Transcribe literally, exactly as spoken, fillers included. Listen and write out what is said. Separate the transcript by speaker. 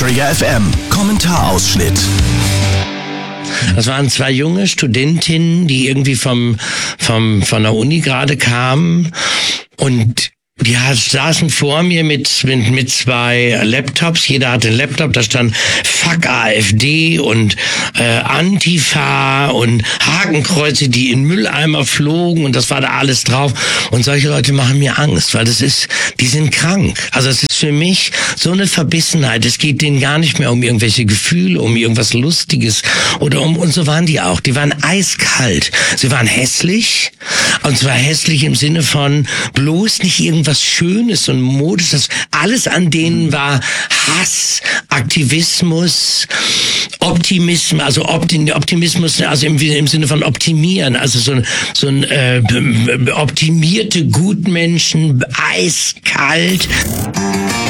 Speaker 1: Trigger F M. Kommentarausschnitt.
Speaker 2: Das waren zwei junge Studentinnen, die irgendwie vom, vom, von der Uni gerade kamen und die saßen vor mir mit, mit, mit zwei Laptops. Jeder hatte einen Laptop, da stand Fuck AfD und äh, Antifa und Hakenkreuze, die in Mülleimer flogen und das war da alles drauf. Und solche Leute machen mir Angst, weil das ist, die sind krank. Also es ist für mich so eine Verbissenheit. Es geht denen gar nicht mehr um irgendwelche Gefühle, um irgendwas Lustiges oder um, und so waren die auch. Die waren eiskalt. Sie waren hässlich und zwar hässlich im Sinne von bloß nicht irgendwas Schönes und Modisches. Alles an denen war Hass, Aktivismus, Optimismus, also Optimismus, also im, im Sinne von optimieren, also so ein, so ein äh, optimierte Gutmenschen, eiskalt.